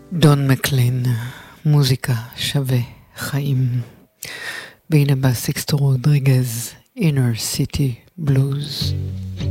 דון מקלין, מוזיקה שווה חיים. והנה בא סיקסטו רודריגז, Inner City Blues.